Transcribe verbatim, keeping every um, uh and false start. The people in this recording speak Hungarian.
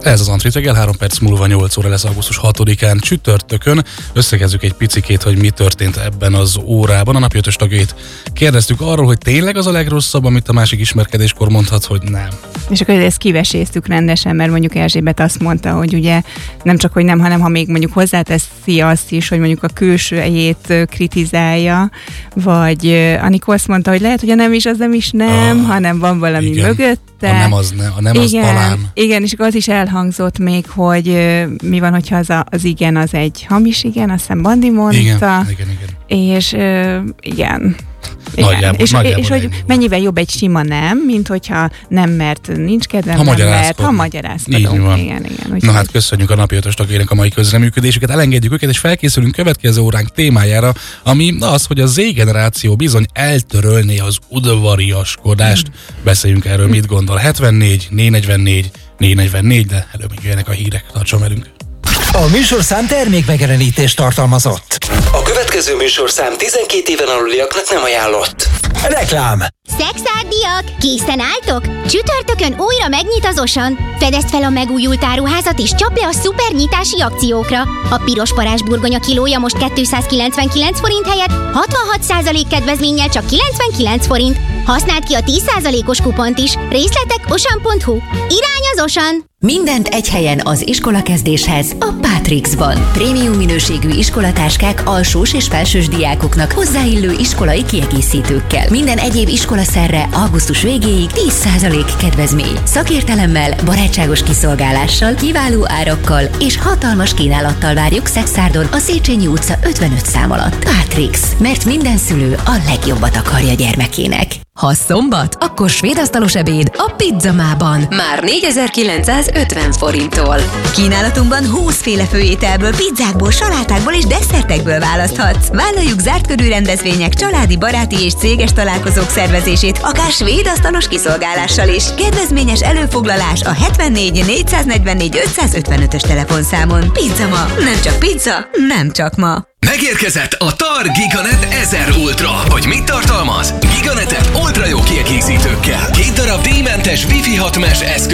Ez az Antrit reggel, három perc múlva nyolc óra lesz augusztus hatodikán csütörtökön. Összegezzük egy picikét, hogy mi történt ebben az órában. A napi ötös tagjait kérdeztük arról, hogy tényleg az a legrosszabb, amit a másik ismerkedéskor mondhat, hogy nem. És akkor ezt kiveséztük rendesen, mert mondjuk Erzsébet azt mondta, hogy ugye nem csak, hogy nem, hanem ha még mondjuk hozzáteszi azt is, hogy mondjuk a külsőjét kritizálja, vagy Anikó azt mondta, hogy lehet, hogy a nem is az nem is nem, ah, hanem van valami igen. mögötte. A nem az, ne, a nem igen, az talán. Igen, és akkor az is elhangzott még, hogy mi van, hogyha az, a, az igen, az egy hamis igen, azt hiszem Bandi mondta. Igen, igen, igen. És uh, igen. Nagyjából, és, nagyjából és hogy mennyivel jobb egy sima nem, mint hogyha nem, mert nincs kedvem, ha nem, mert ha magyarázkodunk. Igen, igen. Na hát köszönjük a napi ötös tagjainak a mai közreműködésüket, elengedjük őket, és felkészülünk következő óránk témájára, ami az, hogy a Z-generáció bizony eltörölné az udvariaskodást. Hmm. Beszéljünk erről, mit gondol. hetvennégy négy negyvennégy négy negyvennégy, de előbb még jöjjenek a hírek, tartson velünk. A műsorszám termékmegjelenítést tartalmazott. A következő műsorszám tizenkét éven aluliaknak nem ajánlott. Reklám. Szexárdiak, készen álltok? Csütörtökön újra megnyit az Osan. Fedezd fel a megújult áruházat és csapd le a szuper nyitási akciókra. A piros parázsburgonya kilója most kétszázkilencvenkilenc forint helyett hatvanhat százalék kedvezménnyel csak kilencvenkilenc forint. Használd ki a tíz százalékos kupont is. Részletek osan pont hu. Irány az Osan! Mindent egy helyen az iskolakezdéshez a Pátrixban. Prémium minőségű iskolatáskák alsós és felsős diákoknak hozzáillő iskolai kiegészítőkkel. Minden egyéb iskolaszerre augusztus végéig tíz százalék kedvezmény. Szakértelemmel, barátságos kiszolgálással, kiváló árakkal és hatalmas kínálattal várjuk Szexárdon a Széchenyi utca ötvenöt szám alatt. Pátrix, mert minden szülő a legjobbat akarja gyermekének. Ha szombat, akkor svédasztalos ebéd a Pizzamában. Már négyezer-kilencszázötven forinttól. Kínálatunkban húsz féle főételből, pizzákból, salátákból és desszertekből választhatsz. Vállaljuk zárt körű rendezvények, családi, baráti és céges találkozók szervezését, akár svédasztalos kiszolgálással is. Kedvezményes előfoglalás a hetvennégy négyszáznegyvennégy ötszázötvenötös telefonszámon. Pizzama, nem csak pizza, nem csak ma. Megérkezett a TAR Giganet ezer Ultra. Hogy mit tartalmaz? Giganetet ultra jó kiegészítőkkel. Két darab díjmentes Wi-Fi hat mesh eszköz